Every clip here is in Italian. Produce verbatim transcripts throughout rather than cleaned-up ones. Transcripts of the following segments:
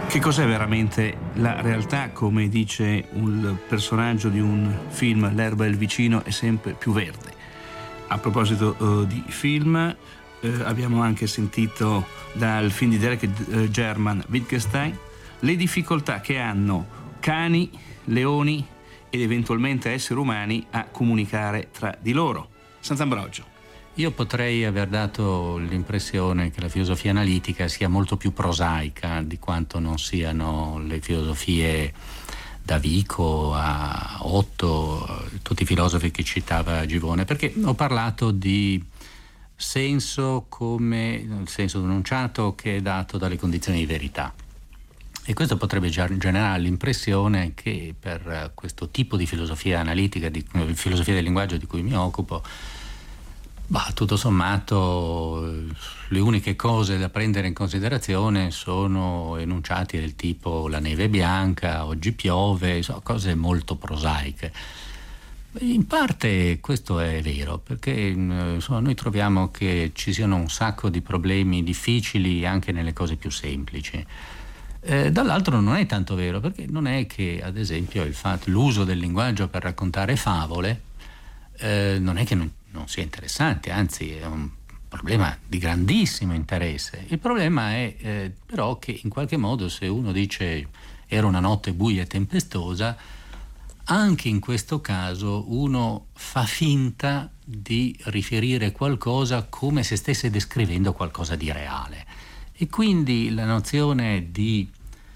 Che cos'è veramente la realtà? Come dice un personaggio di un film, l'erba del vicino è sempre più verde. A proposito uh, di film, uh, abbiamo anche sentito dal film di Derek uh, German, Wittgenstein, le difficoltà che hanno cani, leoni ed eventualmente esseri umani a comunicare tra di loro. Sant'Ambrogio. Io potrei aver dato l'impressione che la filosofia analitica sia molto più prosaica di quanto non siano le filosofie da Vico a Otto, tutti i filosofi che citava Givone, perché ho parlato di senso come il senso denunciato che è dato dalle condizioni di verità. E questo potrebbe generare l'impressione che per questo tipo di filosofia analitica, di filosofia del linguaggio di cui mi occupo, bah, tutto sommato le uniche cose da prendere in considerazione sono enunciati del tipo la neve è bianca, oggi piove, so, cose molto prosaiche. In parte questo è vero, perché insomma, noi troviamo che ci siano un sacco di problemi difficili anche nelle cose più semplici. Eh, dall'altro non è tanto vero, perché non è che ad esempio il fatto, l'uso del linguaggio per raccontare favole eh, non è che non non sia interessante, anzi è un problema di grandissimo interesse. Il problema è eh, però che in qualche modo, se uno dice era una notte buia e tempestosa, anche in questo caso uno fa finta di riferire qualcosa come se stesse descrivendo qualcosa di reale, e quindi la nozione di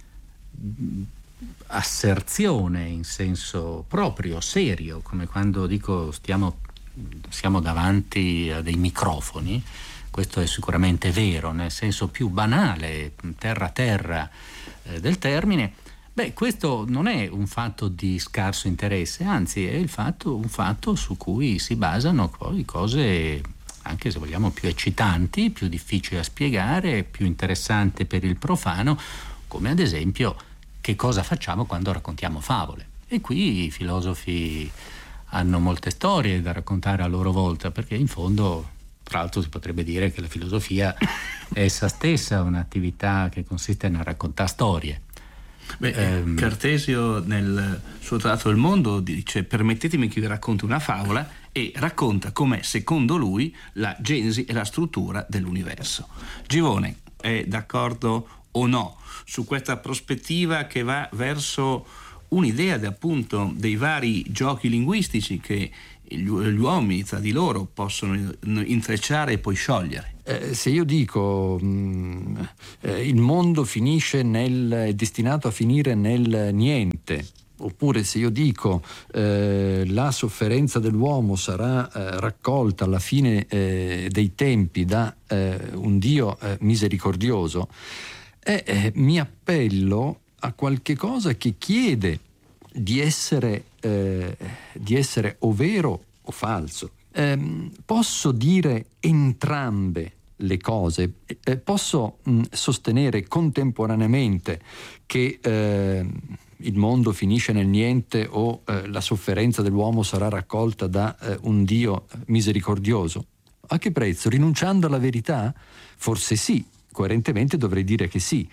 asserzione in senso proprio, serio, come quando dico stiamo siamo davanti a dei microfoni, questo è sicuramente vero nel senso più banale, terra terra eh, del termine. Beh, questo non è un fatto di scarso interesse, anzi è il fatto, un fatto su cui si basano poi cose, anche se vogliamo, più eccitanti, più difficili da spiegare, più interessanti per il profano, come ad esempio che cosa facciamo quando raccontiamo favole. E qui i filosofi hanno molte storie da raccontare a loro volta, perché in fondo, tra l'altro, si potrebbe dire che la filosofia è essa stessa un'attività che consiste nel raccontare storie. Beh, ehm, Cartesio nel suo Trattato del Mondo dice: permettetemi che vi racconti una favola, e racconta com'è secondo lui la genesi e la struttura dell'universo. Givone è d'accordo o no su questa prospettiva che va verso un'idea de, appunto dei vari giochi linguistici che gli, gli uomini tra di loro possono intrecciare e poi sciogliere? Eh, se io dico mh, eh, il mondo finisce nel, è destinato a finire nel niente, oppure se io dico eh, la sofferenza dell'uomo sarà eh, raccolta alla fine eh, dei tempi da eh, un Dio eh, misericordioso, eh, eh, mi appello a qualche cosa che chiede di essere, eh, di essere o vero o falso. Eh, posso dire entrambe le cose, eh, posso mh, sostenere contemporaneamente che eh, il mondo finisce nel niente o eh, la sofferenza dell'uomo sarà raccolta da eh, un Dio misericordioso. A che prezzo? Rinunciando alla verità? Forse sì, coerentemente dovrei dire che sì.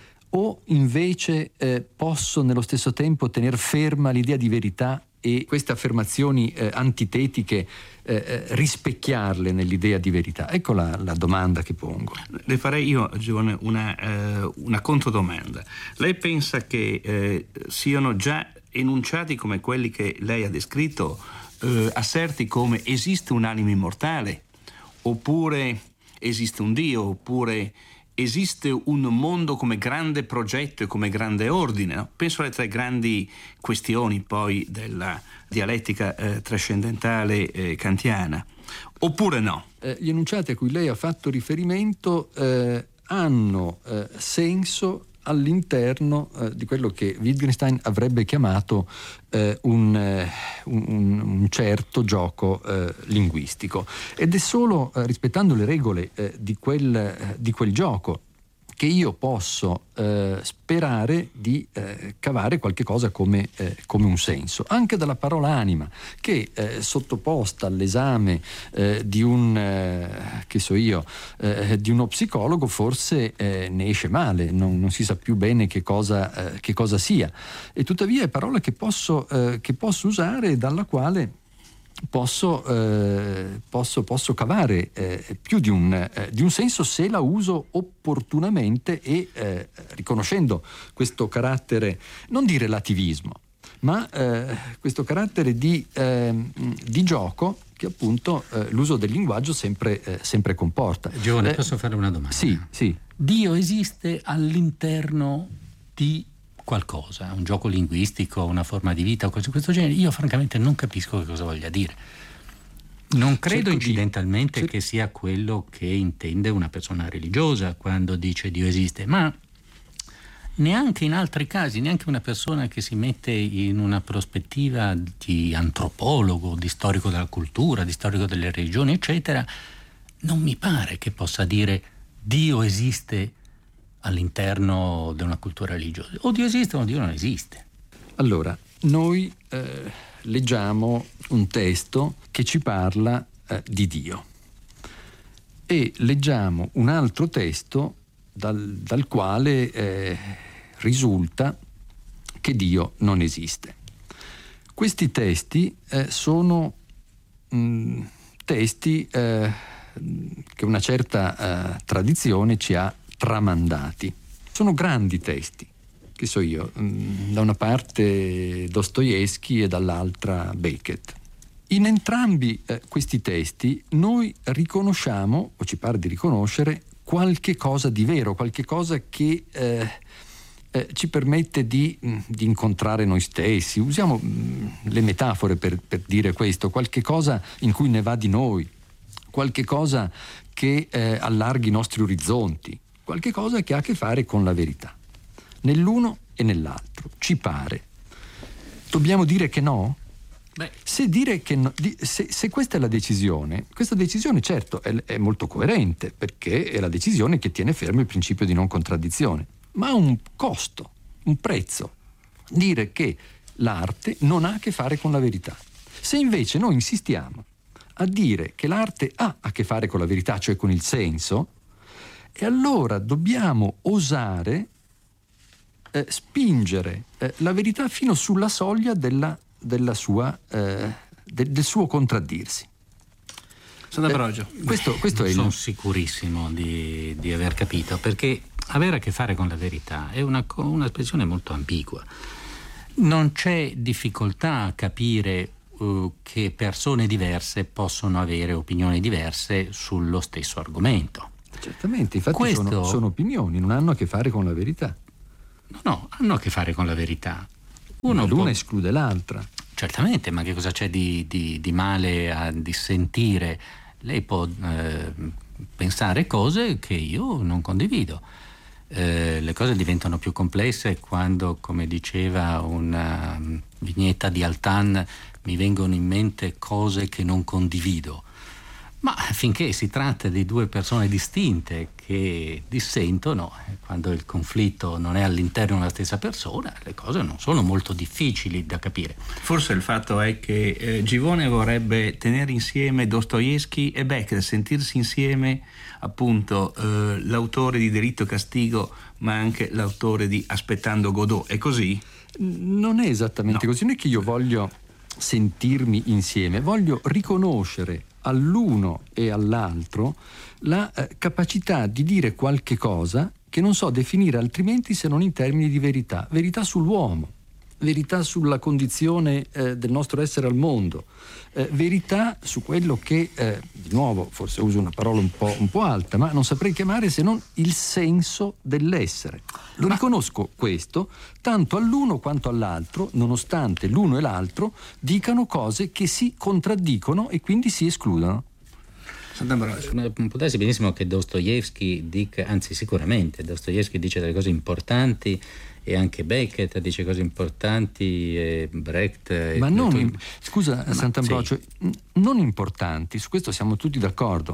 O invece eh, posso nello stesso tempo tener ferma l'idea di verità e queste affermazioni eh, antitetiche eh, rispecchiarle nell'idea di verità? Ecco la, la domanda che pongo. Le farei io, Giovane, una, eh, una controdomanda. Lei pensa che eh, siano già enunciati come quelli che lei ha descritto, eh, asserti come esiste un'anima immortale, oppure esiste un Dio, oppure esiste un mondo come grande progetto e come grande ordine, no? Penso alle tre grandi questioni poi della dialettica eh, trascendentale eh, kantiana. Oppure no? Eh, gli enunciati a cui lei ha fatto riferimento eh, hanno eh, senso all'interno eh, di quello che Wittgenstein avrebbe chiamato eh, un, eh, un, un certo gioco eh, linguistico, ed è solo eh, rispettando le regole eh, di, quel, eh, di quel gioco che io posso eh, sperare di eh, cavare qualche cosa come, eh, come un senso, anche dalla parola anima, che eh, sottoposta all'esame eh, di un eh, che so io eh, di uno psicologo forse eh, ne esce male, non, non si sa più bene che cosa, eh, che cosa sia, e tuttavia è parola che posso, eh, che posso usare, dalla quale Posso, eh, posso, posso cavare eh, più di un, eh, di un senso, se la uso opportunamente e eh, riconoscendo questo carattere, non di relativismo, ma eh, questo carattere di, eh, di gioco che appunto eh, l'uso del linguaggio sempre, eh, sempre comporta. Giovane, eh, posso fare una domanda? Sì, sì. Dio esiste all'interno di qualcosa, un gioco linguistico, una forma di vita o cose di questo genere? Io francamente non capisco che cosa voglia dire. Non credo Cerco incidentalmente di... che sia quello che intende una persona religiosa quando dice Dio esiste, ma neanche in altri casi, neanche una persona che si mette in una prospettiva di antropologo, di storico della cultura, di storico delle religioni, eccetera, non mi pare che possa dire Dio esiste all'interno di una cultura religiosa. O Dio esiste o Dio non esiste. Allora, noi eh, leggiamo un testo che ci parla eh, di Dio e leggiamo un altro testo dal, dal quale eh, risulta che Dio non esiste. Questi testi eh, sono mh, testi eh, che una certa eh, tradizione ci ha tramandati. Sono grandi testi, che so io, da una parte Dostoevskij e dall'altra Beckett. In entrambi eh, questi testi noi riconosciamo, o ci pare di riconoscere, qualche cosa di vero, qualche cosa che eh, eh, ci permette di, di incontrare noi stessi. Usiamo mh, le metafore per, per dire questo, qualche cosa in cui ne va di noi, qualche cosa che eh, allarghi i nostri orizzonti, qualche cosa che ha a che fare con la verità, nell'uno e nell'altro, ci pare. Dobbiamo dire che no? Beh. Se dire che no, se, se questa è la decisione, questa decisione certo è, è molto coerente, perché è la decisione che tiene fermo il principio di non contraddizione, ma ha un costo, un prezzo, dire che l'arte non ha a che fare con la verità. Se invece noi insistiamo a dire che l'arte ha a che fare con la verità, cioè con il senso, e allora dobbiamo osare eh, spingere eh, la verità fino sulla soglia della, della sua, eh, de, del suo contraddirsi. Eh, questo, questo è il... Sono sicurissimo di, di aver capito, perché avere a che fare con la verità è una, una espressione molto ambigua. Non c'è difficoltà a capire uh, che persone diverse possono avere opinioni diverse sullo stesso argomento. Certamente, infatti Questo... sono, sono opinioni, non hanno a che fare con la verità. No, no, hanno a che fare con la verità. Uno l'una può... esclude l'altra. Certamente, ma che cosa c'è di, di, di male a dissentire? Lei può eh, pensare cose che io non condivido. Eh, le cose diventano più complesse quando, come diceva una vignetta di Altan, mi vengono in mente cose che non condivido. Ma finché si tratta di due persone distinte che dissentono, quando il conflitto non è all'interno della stessa persona, le cose non sono molto difficili da capire. Forse il fatto è che eh, Givone vorrebbe tenere insieme Dostoevskij e Beckett, sentirsi insieme appunto eh, l'autore di Delitto e Castigo, ma anche l'autore di Aspettando Godot. È così? Non è esattamente no. così, non è che io voglio sentirmi insieme, voglio riconoscere all'uno e all'altro la eh, capacità di dire qualche cosa che non so definire altrimenti se non in termini di verità, verità sull'uomo, verità sulla condizione eh, del nostro essere al mondo, eh, verità su quello che, eh, di nuovo forse uso una parola un po', un po' alta, ma non saprei chiamare se non il senso dell'essere. Lo ma... riconosco questo tanto all'uno quanto all'altro, nonostante l'uno e l'altro dicano cose che si contraddicono e quindi si escludono. Può darsi benissimo che Dostoevskij dica, anzi sicuramente Dostoevskij dice delle cose importanti e anche Beckett dice cose importanti e Brecht e ma non tutto... scusa ma, Sant'Ambrogio sì. non importanti, su questo siamo tutti d'accordo,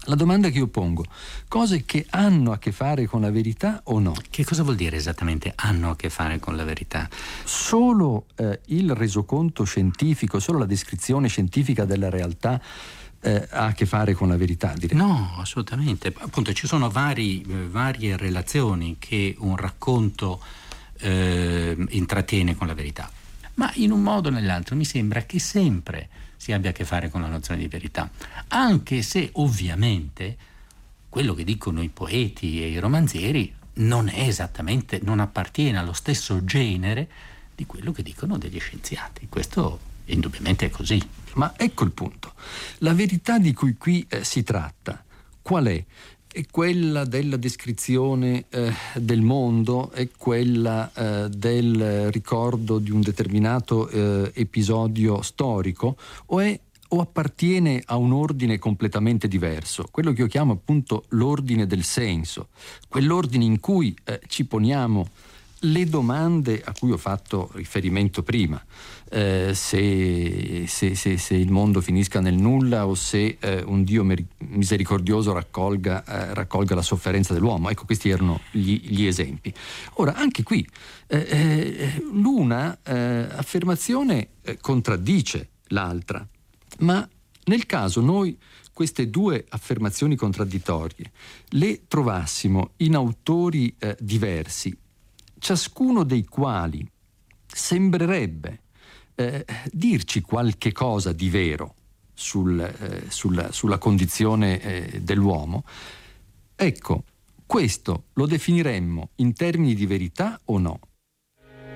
La domanda che io pongo: cose che hanno a che fare con la verità o no? Che cosa vuol dire esattamente hanno a che fare con la verità? Solo eh, il resoconto scientifico, solo la descrizione scientifica della realtà eh, ha a che fare con la verità, direi. No, assolutamente. Appunto ci sono vari, eh, varie relazioni che un racconto eh, intrattiene con la verità, ma in un modo o nell'altro mi sembra che sempre si abbia a che fare con la nozione di verità, anche se ovviamente quello che dicono i poeti e i romanzieri non è esattamente, non appartiene allo stesso genere di quello che dicono degli scienziati. Questo indubbiamente è così. Ma ecco il punto. La verità di cui qui eh, si tratta, qual è? È quella della descrizione eh, del mondo, è quella eh, del ricordo di un determinato eh, episodio storico, o è o appartiene a un ordine completamente diverso, quello che io chiamo appunto l'ordine del senso, quell'ordine in cui eh, ci poniamo le domande a cui ho fatto riferimento prima, eh, se, se, se, se il mondo finisca nel nulla o se eh, un Dio meri- misericordioso raccolga, eh, raccolga la sofferenza dell'uomo. Ecco, questi erano gli, gli esempi. Ora, anche qui, eh, eh, l'una eh, affermazione eh, contraddice l'altra, ma nel caso noi queste due affermazioni contraddittorie le trovassimo in autori eh, diversi, ciascuno dei quali sembrerebbe eh, dirci qualche cosa di vero sul, eh, sulla, sulla condizione eh, dell'uomo, ecco, questo lo definiremmo in termini di verità o no?